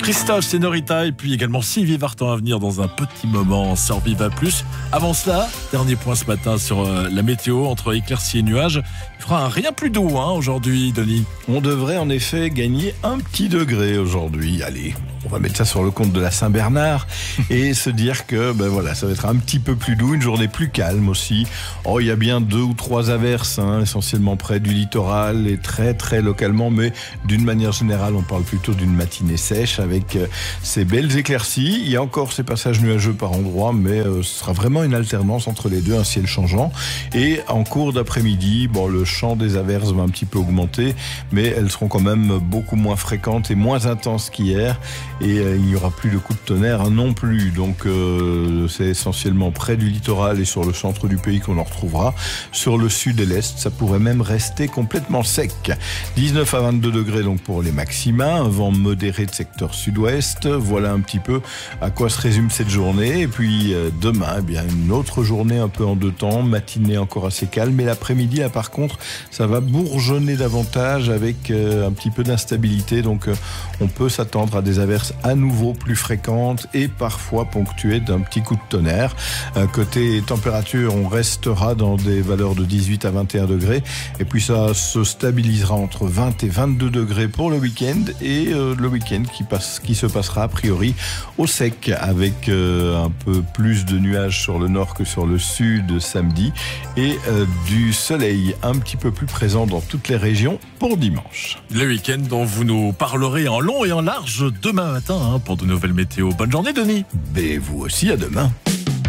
Christophe Senorita et puis également Sylvie Vartan à venir dans un petit moment sur Viva Plus. Avant cela, dernier point ce matin sur la météo entre éclaircies et nuages. Il fera un rien plus doux aujourd'hui, Denis. On devrait en effet gagner un petit degré aujourd'hui. Allez, on va mettre ça sur le compte de la Saint-Bernard et se dire que ça va être un petit peu plus doux, une journée plus calme aussi. Il y a bien 2 ou 3 averses, essentiellement près du littoral et très très localement, mais d'une manière générale, on parle plutôt d'une matinée sèche avec ces belles éclaircies. Il y a encore ces passages nuageux par endroits, mais ce sera vraiment une alternance entre les deux, un ciel changeant. Et en cours d'après-midi, le champ des averses va un petit peu augmenter, mais elles seront quand même beaucoup moins fréquentes et moins intenses qu'hier. Et il n'y aura plus de coups de tonnerre non plus. Donc c'est essentiellement près du littoral et sur le centre du pays qu'on en retrouvera. Sur le sud et l'est, ça pourrait même rester complètement sec. 19 à 22 degrés donc pour les maxima, un vent modéré de secteur sud-ouest. Voilà un petit peu à quoi se résume cette journée. Et puis demain, une autre journée un peu en deux temps, matinée encore assez calme. Et l'après-midi, là par contre, ça va bourgeonner davantage avec un petit peu d'instabilité. Donc on peut s'attendre à des averses à nouveau plus fréquentes et parfois ponctuées d'un petit coup de tonnerre. Côté température, on restera dans des valeurs de 18 à 21 degrés. Et puis ça se stabilisera entre 20 et 22 degrés pour le week-end. Et le week-end qui se passera a priori au sec avec un peu plus de nuages sur le nord que sur le sud samedi et du soleil un petit peu plus présent dans toutes les régions pour dimanche. Le week-end dont vous nous parlerez en long et en large demain matin pour de nouvelles météos. Bonne journée, Denis. Et vous aussi, à demain.